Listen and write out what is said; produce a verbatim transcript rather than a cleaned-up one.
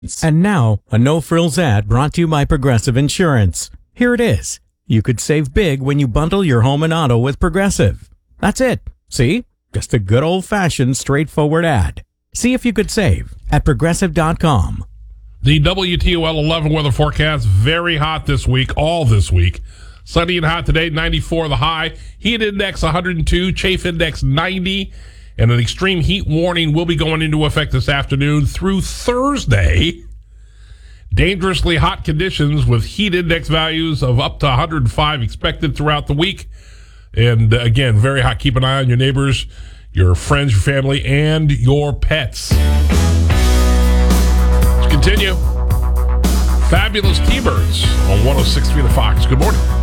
And now, a no-frills ad brought to you by Progressive Insurance. Here it is. You could save big when you bundle your home and auto with Progressive. That's it. See? Just a good old-fashioned, straightforward ad. See if you could save at progressive dot com. The W T O L eleven weather forecast, very hot this week, all this week. Sunny and hot today, ninety-four the high. Heat index one hundred two, chafe index ninety. And an extreme heat warning will be going into effect this afternoon through Thursday. Dangerously hot conditions with heat index values of up to one hundred five expected throughout the week. And again, very hot. Keep an eye on your neighbors, your friends, your family, and your pets. Let's continue. Fabulous T-Birds on one oh six point three The Fox. Good morning.